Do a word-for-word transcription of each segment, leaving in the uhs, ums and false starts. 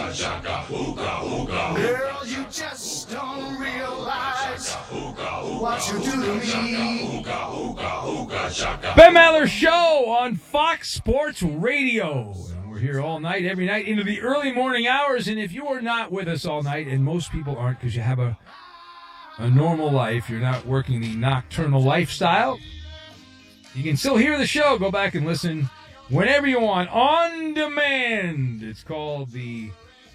Girl, you just don't realize what you do to me. Ben Maller Show on Fox Sports Radio. We're here all night, every night, into the early morning hours. And if you are not with us all night, and most people aren't because you have a, a normal life, you're not working the nocturnal lifestyle, you can still hear the show. Go back and listen whenever you want, on demand. It's called the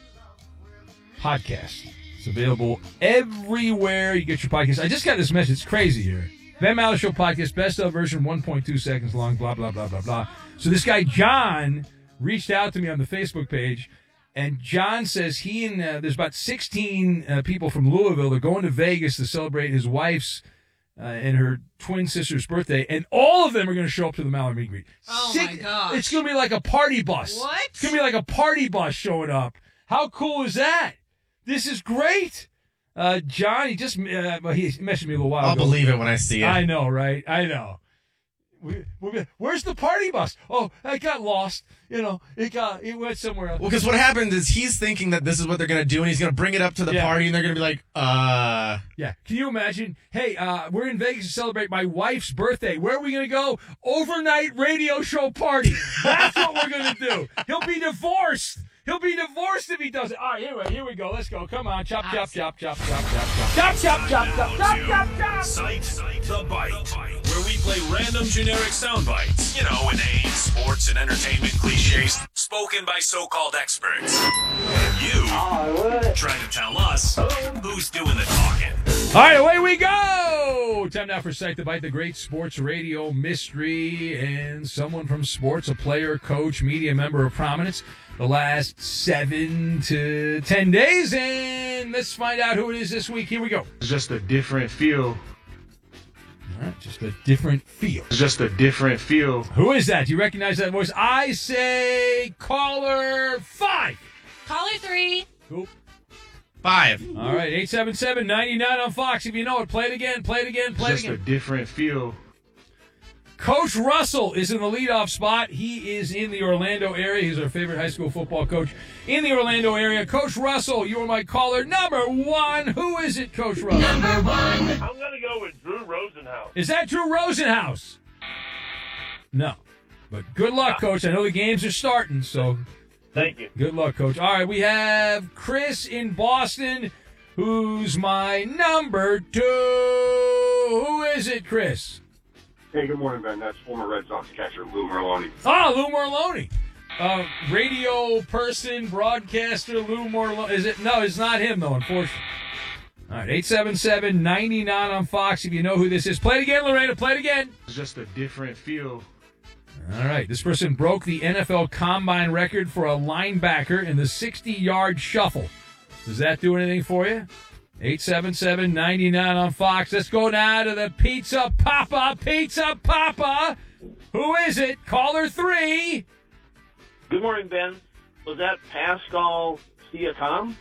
podcast. It's available everywhere you get your podcast. I just got this message. It's crazy here. Ben Maller Show podcast, best of version one point two seconds long, blah, blah, blah, blah, blah. So this guy, John, reached out to me on the Facebook page, and John says he and uh, there's about sixteen uh, people from Louisville. They're going to Vegas to celebrate his wife's uh, and her twin sister's birthday, and all of them are going to show up to the Maller meet and greet. Oh, Six, my gosh. It's going to be like a party bus. What? It's going to be like a party bus showing up. How cool is that? This is great. Uh, John, he just uh, he messaged me a little while I'll ago. believe it when I see it. I know, right? I know. We, we, where's the party bus? Oh, I got lost. You know, it got it went somewhere else. Well, because what happens is he's thinking that this is what they're going to do, and he's going to bring it up to the Yeah. party, and they're going to be like, uh... Yeah. Can you imagine? Hey, uh, we're in Vegas to celebrate my wife's birthday. Where are we going to go? Overnight radio show party. That's what we're going to do. He'll be divorced. He'll be divorced if he does it. All right, here we, here we go. Let's go. Come on. Chop, chop, chop, chop, chop, chop, chop. Chop, chop, chop, chop, chop, chop, chop. Cite the Bite, where we play random generic sound bites. You know, inane sports and entertainment cliches spoken by so-called experts. And you try to tell us who's doing the talking. All right, away we go. Time now for Cite the Bite, the great sports radio mystery, and someone from sports, a player, coach, media member of prominence, the last seven to ten days. And let's find out who it is this week. Here we go. It's just a different feel. All right, just a different feel. It's just a different feel. Who is that? Do you recognize that voice? I say caller five. Caller three. Cool. Five. All right, eight seven seven, nine nine on Fox. If you know it, play it again, play it again, play It's it just again. a different feel. Coach Russell is in the leadoff spot. He is in the Orlando area. He's our favorite high school football coach in the Orlando area. Coach Russell, you are my caller number one. Who is it, Coach Russell? Number one. I'm going to go with Drew Rosenhaus. Is that Drew Rosenhaus? No. But good luck, Coach. I know the games are starting, so Thank you. good luck, Coach. All right, we have Chris in Boston, who's my number two. Who is it, Chris? Hey, good morning, Ben. That's former Red Sox catcher Lou Merloni. Ah, Lou Merloni. Uh, radio person, broadcaster, Lou Merloni. Is it? No, it's not him, though, unfortunately. All right, eight seven seven, nine nine on Fox if you know who this is. Play it again, Lorena. Play it again. It's just a different feel. All right, this person broke the N F L Combine record for a linebacker in the sixty-yard shuffle. Does that do anything for you? eight seven seven, nine nine on Fox. Let's go now to the Pizza Papa. Pizza Papa. Who is it? Caller three. Good morning, Ben. Was that Pascal Siakam?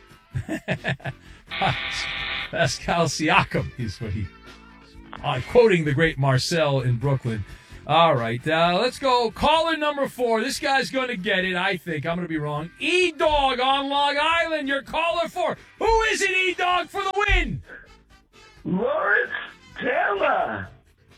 Pascal Siakam is what he... I'm quoting the great Marcel in Brooklyn. All right, uh, let's go. Caller number four. This guy's going to get it, I think. I'm going to be wrong. E-Dog on Long Island. You're caller four. Who is it, E-Dog, for the win? Lawrence Taylor.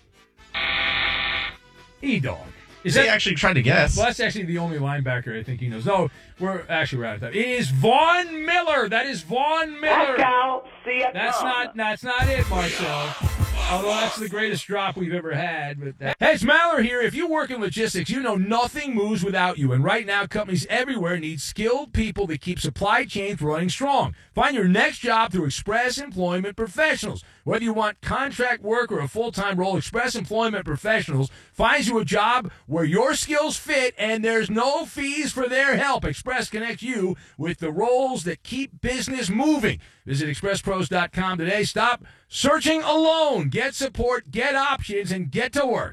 E-Dog. Is He that actually tried to guess. Well, that's actually the only linebacker I think he knows. No, we're actually we're out of time. It is Vaughn Miller. That is Vaughn Miller. Pascal Siakam. That's not that's not it, Marcel. Although that's the greatest drop we've ever had. But that... Hey, it's Maller here. If you work in logistics, you know nothing moves without you. And right now, companies everywhere need skilled people that keep supply chains running strong. Find your next job through Express Employment Professionals. Whether you want contract work or a full-time role, Express Employment Professionals finds you a job where your skills fit and there's no fees for their help. Express connects you with the roles that keep business moving. Visit express pros dot com today. Stop searching alone. Get support, get options, and get to work.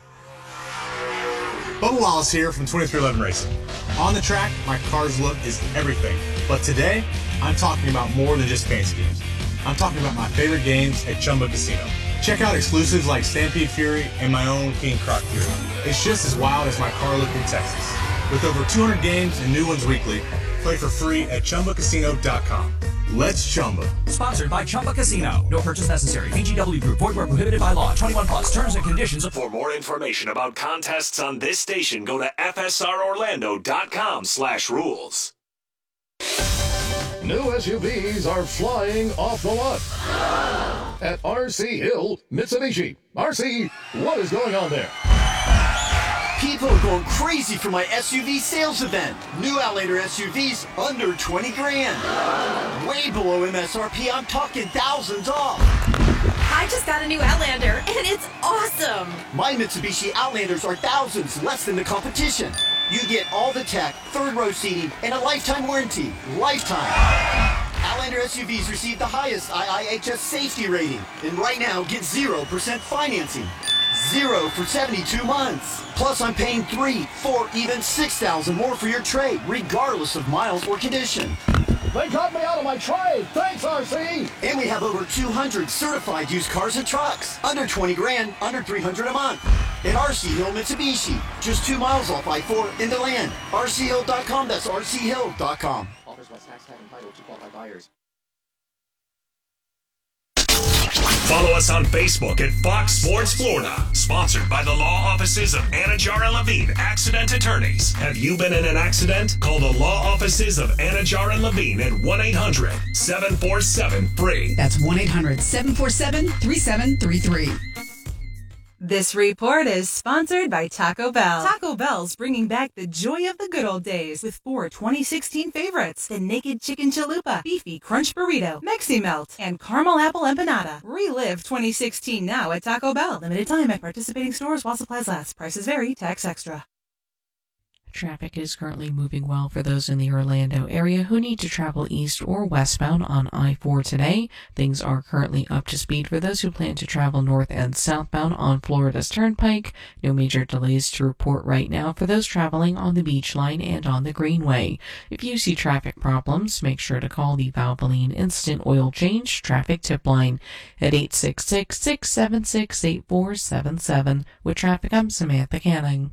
Bubba Wallace here from twenty-three eleven Racing. On the track, my car's look is everything. But today, I'm talking about more than just fancy games. I'm talking about my favorite games at Chumba Casino. Check out exclusives like Stampede Fury and my own King Croc Fury. It's just as wild as my car look in Texas. With over two hundred games and new ones weekly, Play for free at chumba casino dot com. Let's Chumba. Sponsored by Chumba Casino. No purchase necessary. V G W Group. Void where prohibited by law. twenty-one plus. Terms and conditions. For more information about contests on this station, go to f s r orlando dot com slash rules. New S U Vs are flying off the lot at R C Hill Mitsubishi. R C, what is going on there? People are going crazy for my S U V sales event. New Outlander S U Vs under twenty grand. Way below M S R P, I'm talking thousands off. I just got a new Outlander, and it's awesome. My Mitsubishi Outlanders are thousands less than the competition. You get all the tech, third row seating, and a lifetime warranty. Lifetime. Outlander S U Vs receive the highest I I H S safety rating. And right now, get zero percent financing. Zero for seventy-two months. Plus, I'm paying three, four, even six thousand more for your trade, regardless of miles or condition. They got me out of my trade. Thanks, R C. And we have over two hundred certified used cars and trucks. Under twenty grand, under three hundred a month. At R C Hill Mitsubishi. Just two miles off I four in the land. R C hill dot com. That's R C hill dot com. Offers less tax tag entitled to qualified buyers. Follow us on Facebook at Fox Sports Florida. Sponsored by the law offices of Anajar and Levine, accident attorneys. Have you been in an accident? Call the law offices of Anajar and Levine at one eight hundred seven four seven free. That's one eight hundred seven four seven three seven three three. This report is sponsored by Taco Bell. Taco Bell's bringing back the joy of the good old days with four twenty sixteen favorites: the Naked Chicken Chalupa, Beefy Crunch Burrito, Mexi Melt, and Caramel Apple Empanada. Relive twenty sixteen now at Taco Bell. Limited time at participating stores while supplies last. Prices vary. Tax extra. Traffic is currently moving well for those in the Orlando area who need to travel east or westbound on I four today. Things are currently up to speed for those who plan to travel north and southbound on Florida's Turnpike. No major delays to report right now for those traveling on the Beach Line and on the Greenway. If you see traffic problems, make sure to call the Valvoline Instant Oil Change Traffic Tip Line at eight six six, six seven six, eight four seven seven. With traffic, I'm Samantha Canning.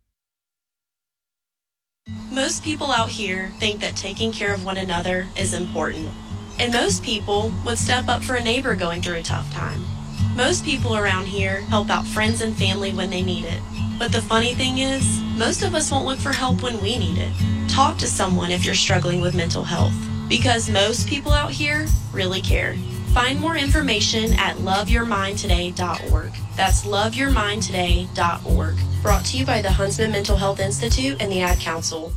Most people out here think that taking care of one another is important. And most people would step up for a neighbor going through a tough time. Most people around here help out friends and family when they need it. But the funny thing is, most of us won't look for help when we need it. Talk to someone if you're struggling with mental health, because most people out here really care. Find more information at love your mind today dot org. That's love your mind today dot org. Brought to you by the Huntsman Mental Health Institute and the Ad Council.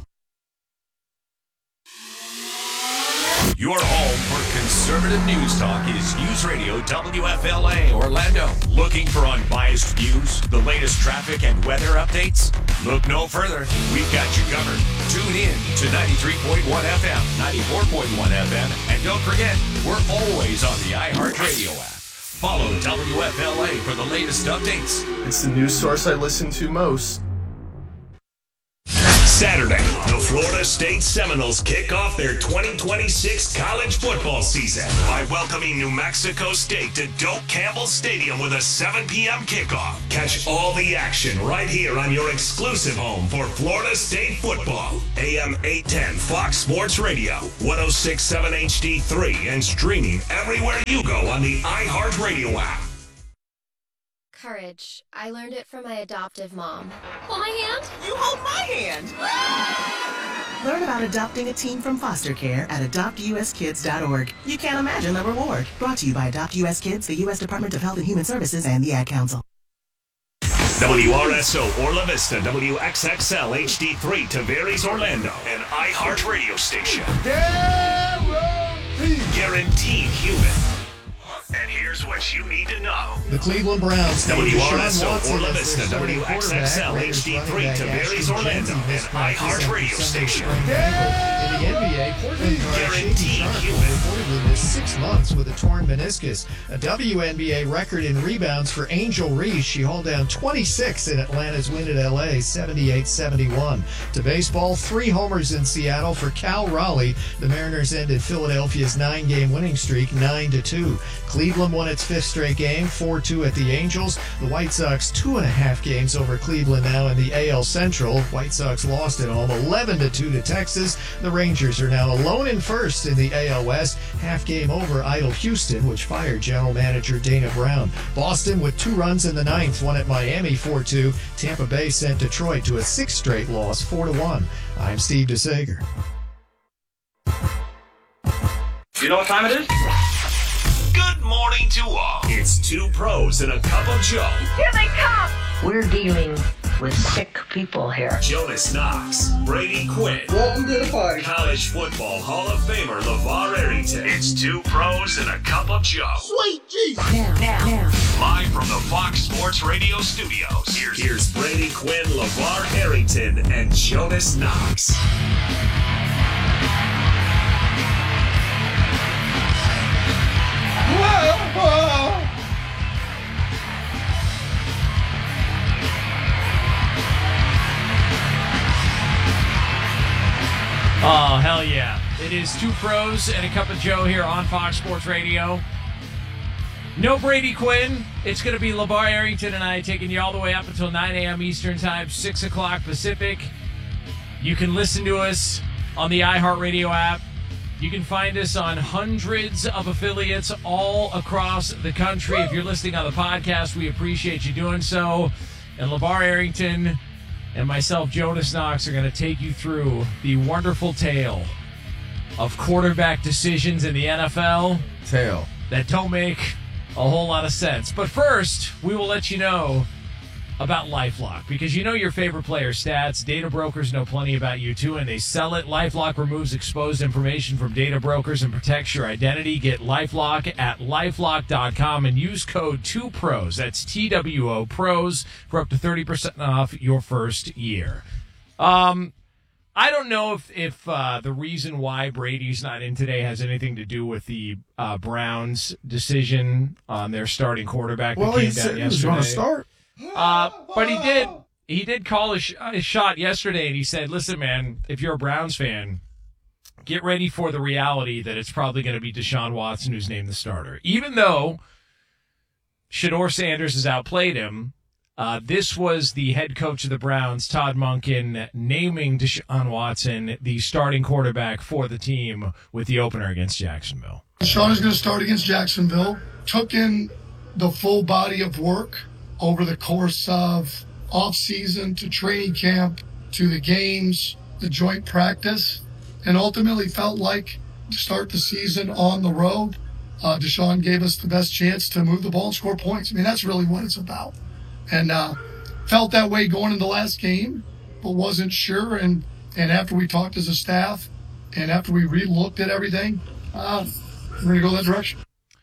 Your home for conservative news talk is News Radio W F L A Orlando. Looking for unbiased views, the latest traffic and weather updates? Look no further. We've got you covered. Tune in to ninety-three point one F M, ninety-four point one F M, and don't forget, we're always on the iHeartRadio app. Follow W F L A for the latest updates. It's the news source I listen to most. Saturday, the Florida State Seminoles kick off their twenty twenty-six college football season by welcoming New Mexico State to Doak Campbell Stadium with a seven p.m. kickoff. Catch all the action right here on your exclusive home for Florida State football. A M eight ten Fox Sports Radio, one oh six point seven H D three, and streaming everywhere you go on the iHeartRadio app. Courage. I learned it from my adoptive mom. Hold my hand. You hold my hand. Learn about adopting a teen from foster care at adopt u s kids dot org. You can't imagine the reward. Brought to you by Adopt U S Kids, the U S Department of Health and Human Services, and the Ad Council. W R S O Orla Vista, W X X L H D three, Tavares Orlando, an iHeart radio station. Guaranteed. Guaranteed human. And here's what you need to know. The Cleveland Browns. W R S O Orla Vista, W X X L H D three, Tavares Orlando, an iHeart radio station. In the N B A, Portland Guaranteed human. Reportedly missed six months with a torn meniscus. A W N B A record in rebounds for Angel Reese. She hauled down twenty-six in Atlanta's win at L A, seventy-eight seventy-one. To baseball, three homers in Seattle for Cal Raleigh. The Mariners ended Philadelphia's nine-game winning streak nine to two. Cleveland won its fifth straight game, four two at the Angels. The White Sox two and a half games over Cleveland now in the A L Central. White Sox lost at home eleven to two to Texas. The Rangers Rangers are now alone in first in the A L West. Half game over idle Houston, which fired general manager Dana Brown. Boston with two runs in the ninth won at Miami four two. Tampa Bay sent Detroit to a sixth straight loss four to one. I'm Steve DeSager. You know what time it is? Good morning to all. It's two pros and a cup of Joe. Here they come. We're dealing with sick people here. Jonas Knox, Brady Quinn. Welcome to the party. College Football Hall of Famer LeVar Arrington. It's two pros and a cup of Joe. Sweet Jesus. Now, now, now. Live from the Fox Sports Radio studios. Here's, here's Brady Quinn, LeVar Arrington, and Jonas Knox. Oh, hell yeah. It is two pros and a cup of Joe here on Fox Sports Radio. No Brady Quinn. It's going to be LeVar Arrington and I taking you all the way up until nine a.m. Eastern Time, six o'clock Pacific. You can listen to us on the iHeartRadio app. You can find us on hundreds of affiliates all across the country. If you're listening on the podcast, we appreciate you doing so. And LeVar Arrington and myself, Jonas Knox, are going to take you through the wonderful tale of quarterback decisions in the N F L. Tale. That don't make a whole lot of sense. But first, we will let you know about LifeLock, because you know your favorite player stats. Data brokers know plenty about you too, and they sell it. LifeLock removes exposed information from data brokers and protects your identity. Get LifeLock at lifelock dot com and use code two pros. That's T W O pros for up to thirty percent off your first year. Um, I don't know if if uh, the reason why Brady's not in today has anything to do with the uh, Browns' decision on their starting quarterback. Well, that came he down said he was yesterday. going to start. Uh, but he did. He did call his, his shot yesterday, and he said, "Listen, man, if you're a Browns fan, get ready for the reality that it's probably going to be Deshaun Watson who's named the starter." Even though Shedeur Sanders has outplayed him, uh, this was the head coach of the Browns, Todd Monken, naming Deshaun Watson the starting quarterback for the team with the opener against Jacksonville. Deshaun is going to start against Jacksonville. Took in the full body of work over the course of off-season to training camp to the games, the joint practice, and ultimately felt like to start the season on the road, uh, Deshaun gave us the best chance to move the ball and score points. I mean, that's really what it's about. And uh, felt that way going into the last game, but wasn't sure. And, and after we talked as a staff and after we re-looked at everything, uh, we're going to go that direction.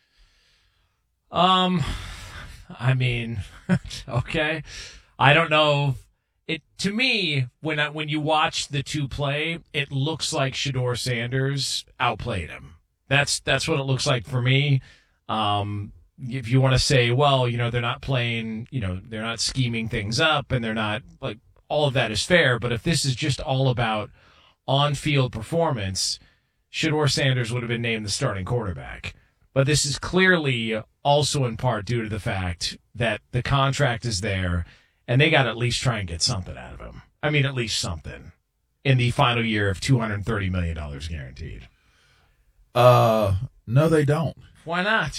Um, I mean... Okay, I don't know. It to me when I, when you watch the two play, it looks like Shedeur Sanders outplayed him. That's that's what it looks like for me. Um, if you want to say, well, you know, they're not playing, you know, they're not scheming things up, and they're not like all of that is fair. But if this is just all about on-field performance, Shedeur Sanders would have been named the starting quarterback. But this is clearly also in part due to the fact that the contract is there, and they got to at least try and get something out of him. I mean, at least something in the final year of two hundred thirty million dollars guaranteed. Uh, no, they don't. Why not?